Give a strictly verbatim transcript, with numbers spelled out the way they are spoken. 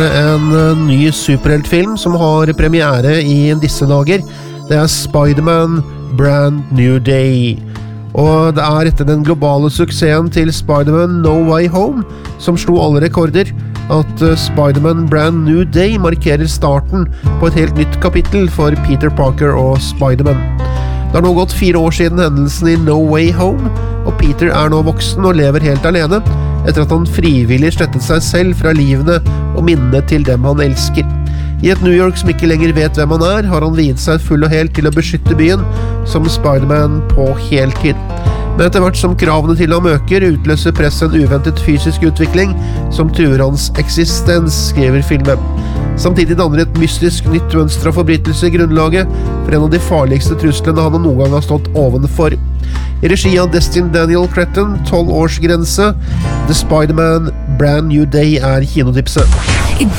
En ny superheltfilm som har premiere i disse dager. Det er Spider-Man Brand New Day. Og det er etter den globale suksessen til Spider-Man No Way Home, som slo alle rekorder, at Spider-Man Brand New Day markerer starten på et helt nytt kapittel for Peter Parker og Spider-Man. Det har nå gått fire år siden hendelsen i No Way Home, og Peter er nå voksen og lever helt alene, etter at han frivillig slettet seg selv fra livene og minnene til dem han elsker. I et New York som ikke lenger vet hvem han er, har han viet seg full og helt til å beskytte byen som Spider-Man på heltid. Men etter hvert som kravene til ham øker, utløser press en uventet fysisk utvikling som truer hans eksistens, skriver filmen. Samtidig danner et mystisk nytt mønster av forbrytelse i grunnlaget for en av de farligste truslene han noen gang har stått ovenfor. I regi av Destin Daniel Cretton, tolv års grense, The Spider-Man Brand New Day er kinotipset.